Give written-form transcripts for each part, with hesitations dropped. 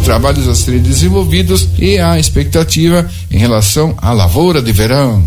trabalhos a serem desenvolvidos e a expectativa em relação à lavoura de verão.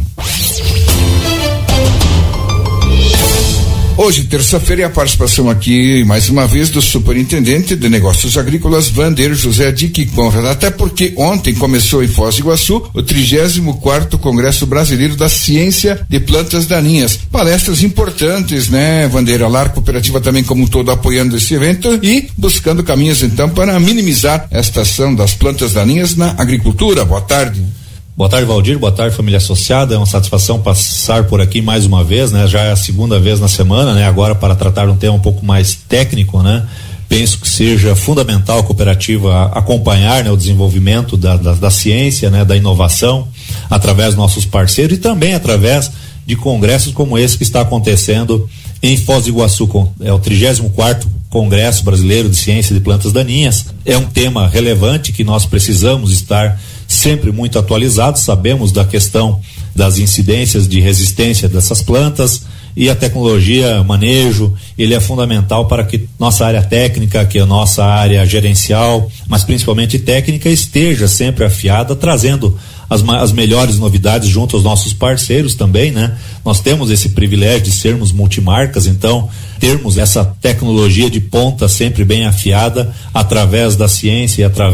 Hoje, terça-feira, é a participação aqui, mais uma vez, do Superintendente de Negócios Agrícolas, Vander José Dick Conrad. Até porque ontem começou em Foz do Iguaçu o 34º Congresso Brasileiro da Ciência de Plantas Daninhas. Palestras importantes, né, Vander? A LAR Cooperativa também, como um todo, apoiando esse evento e buscando caminhos, então, para minimizar esta ação das plantas daninhas na agricultura. Boa tarde. Boa tarde, Valdir. Boa tarde, família associada. É uma satisfação passar por aqui mais uma vez, né? Já é a segunda vez na semana, né? Agora para tratar um tema um pouco mais técnico, né? Penso que seja fundamental a cooperativa acompanhar, né, o desenvolvimento da ciência, né? Da inovação, através dos nossos parceiros e também através de congressos como esse que está acontecendo em Foz do Iguaçu. É o 34º Congresso Brasileiro de Ciência de Plantas Daninhas. É um tema relevante que nós precisamos estar sempre muito atualizados. Sabemos da questão das incidências de resistência dessas plantas e a tecnologia, manejo, ele é fundamental para que nossa área técnica, que é a nossa área gerencial, mas principalmente técnica, esteja sempre afiada, trazendo as melhores novidades junto aos nossos parceiros também, né? Nós temos esse privilégio de sermos multimarcas, então termos essa tecnologia de ponta sempre bem afiada através da ciência e através